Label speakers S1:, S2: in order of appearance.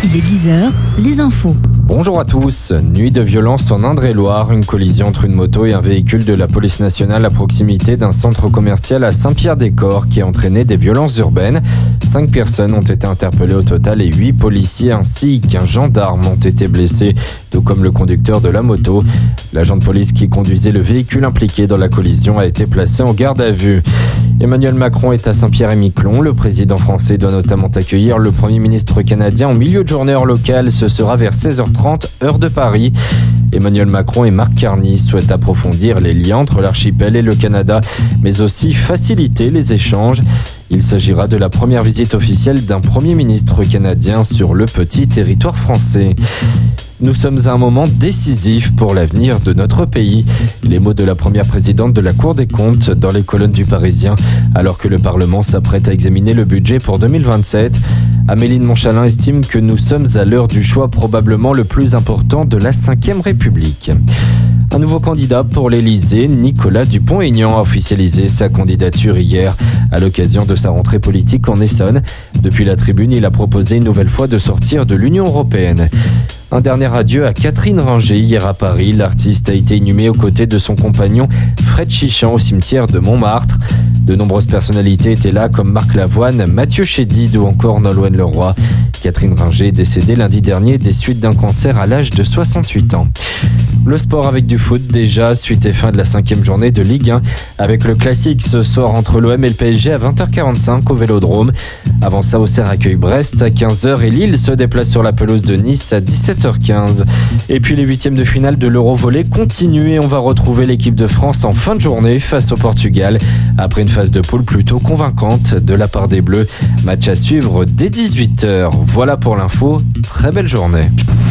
S1: Il est 10h, les infos.
S2: Bonjour à tous. Nuit de violence en Indre-et-Loire. Une collision entre une moto et un véhicule de la police nationale à proximité d'un centre commercial à Saint-Pierre-des-Corps qui a entraîné des violences urbaines. 5 personnes ont été interpellées au total et 8 policiers ainsi qu'un gendarme ont été blessés, tout comme le conducteur de la moto. L'agent de police qui conduisait le véhicule impliqué dans la collision a été placé en garde à vue. Emmanuel Macron est à Saint-Pierre-et-Miquelon. Le président français doit notamment accueillir le Premier ministre canadien en milieu de journée heure locale. Ce sera vers 16h30, heure de Paris. Emmanuel Macron et Mark Carney souhaitent approfondir les liens entre l'archipel et le Canada, mais aussi faciliter les échanges. Il s'agira de la première visite officielle d'un Premier ministre canadien sur le petit territoire français. Nous sommes à un moment décisif pour l'avenir de notre pays. Les mots de la première présidente de la Cour des comptes dans les colonnes du Parisien, alors que le Parlement s'apprête à examiner le budget pour 2027. Amélie de Montchalin estime que nous sommes à l'heure du choix probablement le plus important de la Ve République. Un nouveau candidat pour l'Élysée, Nicolas Dupont-Aignan, a officialisé sa candidature hier à l'occasion de sa rentrée politique en Essonne. Depuis la tribune, il a proposé une nouvelle fois de sortir de l'Union européenne. Un dernier adieu à Catherine Ringer hier à Paris. L'artiste a été inhumée aux côtés de son compagnon Fred Chichan au cimetière de Montmartre. De nombreuses personnalités étaient là comme Marc Lavoine, Mathieu Chédid ou encore Nolwenn Leroy. Catherine Ringer est décédée lundi dernier des suites d'un cancer à l'âge de 68 ans. Le sport avec du foot déjà, suite et fin de la 5e journée de Ligue 1 avec le classique ce soir entre l'OM et le PSG à 20h45 au Vélodrome. Avant ça, Auxerre accueille Brest à 15h et Lille se déplace sur la pelouse de Nice à 17h15. Et puis les 8e de finale de l'Euro-Volley continuent et on va retrouver l'équipe de France en fin de journée face au Portugal après une phase de poule plutôt convaincante de la part des Bleus. Match à suivre dès 18h. Voilà pour l'info, très belle journée.